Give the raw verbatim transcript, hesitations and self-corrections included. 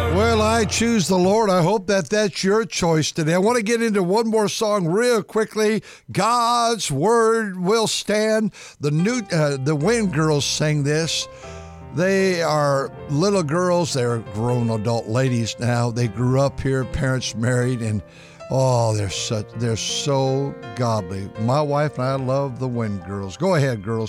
Well, I choose the Lord. I hope that that's your choice today. I want to get into one more song real quickly. God's Word Will Stand. The new, uh, the Wind Girls sang this. They are little girls. They're grown adult ladies now. They grew up here, parents married, and oh, they're such, they're so godly. My wife and I love the Wind Girls. Go ahead, girls.